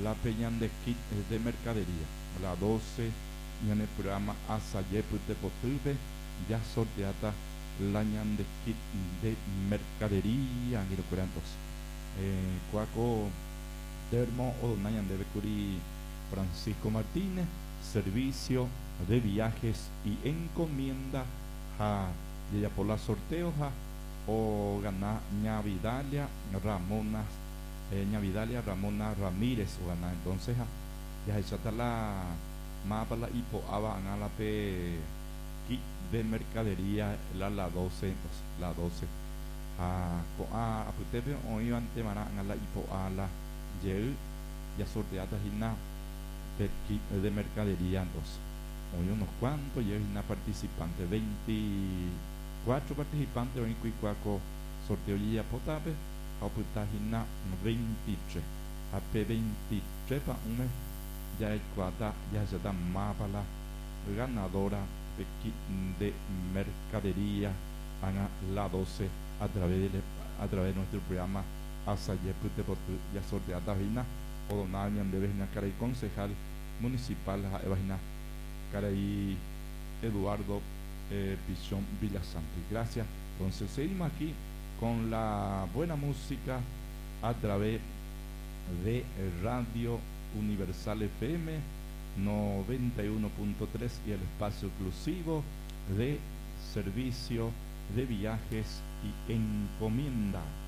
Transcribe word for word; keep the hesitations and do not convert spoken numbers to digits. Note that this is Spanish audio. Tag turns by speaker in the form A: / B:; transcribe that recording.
A: la peña de kit de mercadería, la doce, y en el programa Asayeput de Potube, ya sorteata la ñan de kit de mercadería, y lo curantos. Eh, cuaco termo o nayan de Becuri Francisco Martínez, servicio de viajes y encomienda a ya por la sorteo ja, o ganar Ñavidalia Ramona eh, Ñavidalia Ramona Ramírez o ganar entonces ja, ya está la mapa la hipo aba a la pe kit de mercadería la la doce entonces, la doce a a a putepe o iban temana a la hipo a la ye ya sorteada hina de kit de mercadería entonces hoy unos cuantos y una participante veinticuatro participantes hoy cuicuaco sorteo ya potape a putahina veintitrés a p veintitrés pa un ya es cuata ya se da mapa la ganadora de kit de mercadería a la doce a través de a través de nuestro programa Asayeput ya sorteada hina o donar de vecina cara y concejal municipal a Evagina Caray Eduardo eh, Pichón Villasanti. Gracias. Entonces seguimos aquí con la buena música a través de Radio Universal F M noventa y uno punto tres y el espacio exclusivo de servicio de viajes y encomienda.